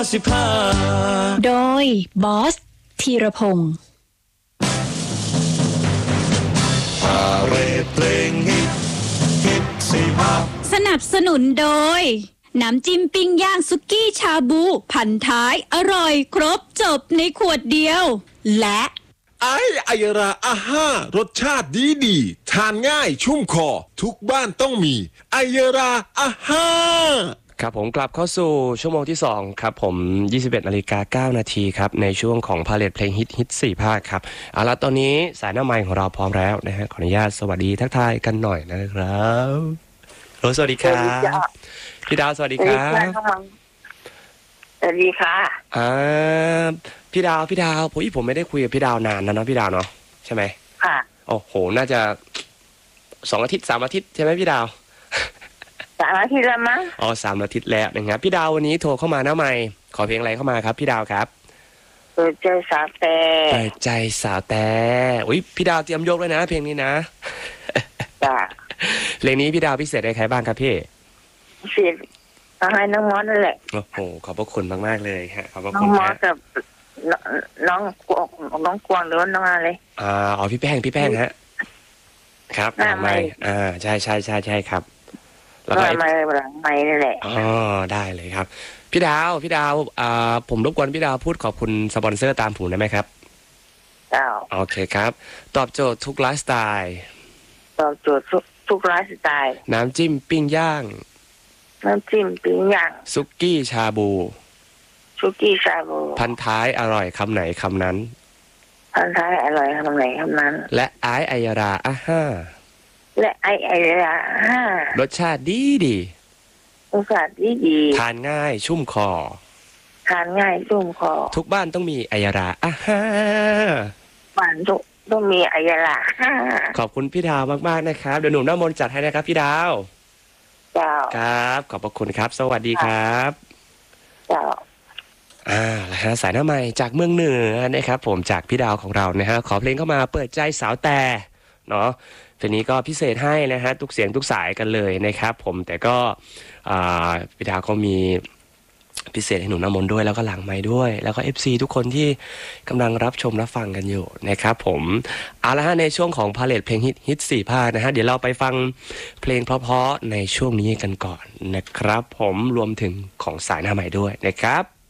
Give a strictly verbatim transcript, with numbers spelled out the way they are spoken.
สิบห้าโดยบอสธีรพงศ์พาเรดเพลงฮิตฮิตสิบห้าสนับสนุนโดยน้ำจิ้มปิ้งย่างสุกี้ชาบูพันท้ายอร่อยครบจบในขวดเดียวและไอไอยราอาห้ารสชาติดีดีทานง่ายชุ่มคอทุกบ้านต้องมีไอยราอาห้าครับผมกลับเข้าสู่ชั่วโมงที่สองครับผมยี่สิบเอ็ดนาฬิกาเก้านาทีครับในช่วงของพาเลทเพลงฮิตฮิตสี่ภาคครับเอาละตอนนี้สายหน้าไมค์ของเราพร้อมแล้วนะฮะขออนุญาตสวัสดีทักทายกันหน่อยนะครับโรสวัสดีครับพี่ดาวสวัสดีครับสวัสดีค่ะอ่าพี่ดาวพี่ดาวผมผมไม่ได้คุยกับพี่ดาวนานแล้วเนาะพี่ดาวเนาะใช่ไหมค่ะโอ้โหน่าจะสองอาทิตย์สามอาทิตย์ใช่ไหมพี่ดาวสามอาทิตย์แล้วมั้งอ๋อสามอาทิตย์แล้วนะครับพี่ดาววันนี้โทรเข้ามาหน้าไมค์ขอเพลงอะไรเข้ามาครับพี่ดาวครับเปิดใจสาวแต่เปิดใจสาวแต่อุ้ยพี่ดาวเตรียมยกเลยนะเพลงนี้นะจ้ะเพลงนี้พี่ดาวพิเศษให้ใครบ้างครับพี่พิเศษเอาให้น้องมอสนั่นแหละโอ้โหขอบพระคุณมากๆเลยฮะขอบพระคุณน้องมอสกับน้องกวางน้องกวางหรือว่าน้องอะไรอ่าอ๋อพี่แป้งพี่แป้งฮะครับหลังไมค์อ่าใช่ใช่ใช่ใช่ครับแล้วก็ไมค์หลังไมค์นั่นแหละอ๋อได้เลยครับพี่ดาวพี่ดาวอ่าผมรบกวนพี่ดาวพูดขอบคุณสปอนเซอร์ตามผมได้ไหมครับอ้าวโอเคครับตอบโจทย์ทุกไลฟ์สไตล์ตอบโจทย์ทุกทุกไลฟ์สไตล์น้ำจิ้มปิ้งย่างน้ำจิ้มปิ้งย่างซุกี้ชาบูซุกี้ชาบูพันท้ายอร่อยคำไหนคำนั้นพันท้ายอร่อยคำไหนคำนั้นและไอไอยราอ่ะห้าและไอไอราห้ารสชาติดีดีรสชาติดีดีทานง่ายชุ่มคอทานง่ายชุ่มคอทุกบ้านต้องมีไอยราอ่ะห้าบ้านทุกต้องมีไอยราห้าขอบคุณพี่ดาวมากๆนะครับเดี๋ยวหนุ่มน้ำมนต์จัดให้นะครับพี่ดาวเจ้าครับขอบพระคุณครับสวัสดีครับเจ้าอ่าแล้วฮะสายหน้าใหม่จากเมืองเหนือนะครับผมจากพี่ดาวของเรานะฮะขอเพลงเข้ามาเปิดใจสาวแต่เนาะเพลงนี้ก็พิเศษให้นะฮะทุกเสียงทุกสายกันเลยนะครับผมแต่ก็อ่าพี่ดาวเขามีพิเศษให้หนุ่มน้ำมนต์ด้วยแล้วก็หลังไมค์ด้วยแล้วก็ เอฟ ซี ทุกคนที่กำลังรับชมรับฟังกันอยู่นะครับผมเอาละฮะในช่วงของพาเลทเพลงฮิตฮิตสี่ภาคนะฮะเดี๋ยวเราไปฟังเพลงเพราะๆในช่วงนี้กันก่อนนะครับผมรวมถึงของสายหน้าใหม่ด้วยนะครับ